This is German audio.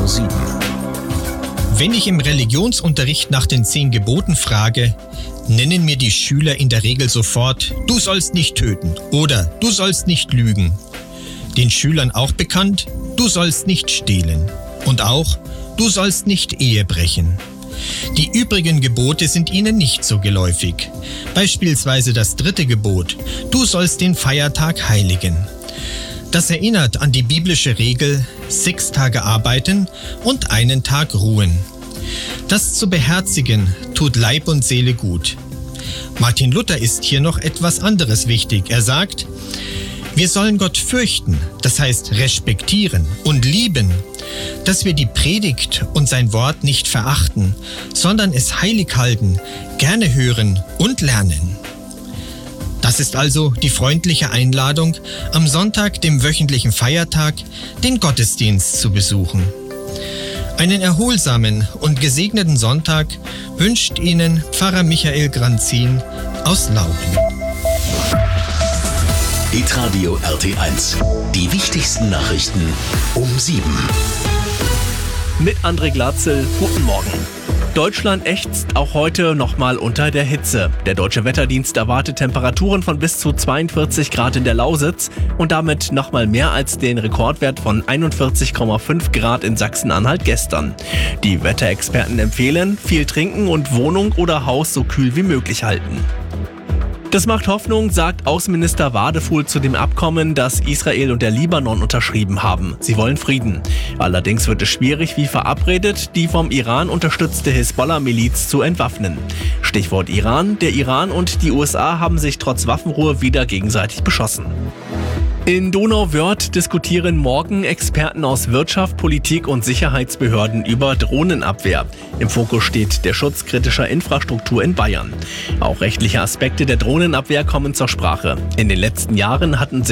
Radio 7. Wenn ich im Religionsunterricht nach den 10 Geboten frage, nennen mir die Schüler in der Regel sofort, du sollst nicht töten oder du sollst nicht lügen. Den Schülern auch bekannt, du sollst nicht stehlen. Und auch, du sollst nicht Ehe brechen. Die übrigen Gebote sind ihnen nicht so geläufig. Beispielsweise das 3. Gebot, du sollst den Feiertag heiligen. Das erinnert an die biblische Regel, 6 Tage arbeiten und einen Tag ruhen. Das zu beherzigen, tut Leib und Seele gut. Martin Luther ist hier noch etwas anderes wichtig. Er sagt, wir sollen Gott fürchten, das heißt respektieren und lieben, dass wir die Predigt und sein Wort nicht verachten, sondern es heilig halten, gerne hören und lernen. Das ist also die freundliche Einladung, am Sonntag, dem wöchentlichen Feiertag, den Gottesdienst zu besuchen. Einen erholsamen und gesegneten Sonntag wünscht Ihnen Pfarrer Michael Granzin aus Lauben. Hitradio RT1. Die wichtigsten Nachrichten um 7. Mit André Glatzel, guten Morgen. Deutschland ächzt auch heute nochmal unter der Hitze. Der Deutsche Wetterdienst erwartet Temperaturen von bis zu 42 Grad in der Lausitz und damit nochmal mehr als den Rekordwert von 41,5 Grad in Sachsen-Anhalt gestern. Die Wetterexperten empfehlen, viel trinken und Wohnung oder Haus so kühl wie möglich halten. Das macht Hoffnung, sagt Außenminister Wadefuhl zu dem Abkommen, das Israel und der Libanon unterschrieben haben. Sie wollen Frieden. Allerdings wird es schwierig, wie verabredet, die vom Iran unterstützte Hisbollah-Miliz zu entwaffnen. Stichwort Iran. Der Iran und die USA haben sich trotz Waffenruhe wieder gegenseitig beschossen. In Donauwörth diskutieren morgen Experten aus Wirtschaft, Politik und Sicherheitsbehörden über Drohnenabwehr. Im Fokus steht der Schutz kritischer Infrastruktur in Bayern. Auch rechtliche Aspekte der Drohnenabwehr kommen zur Sprache. In den letzten Jahren hatten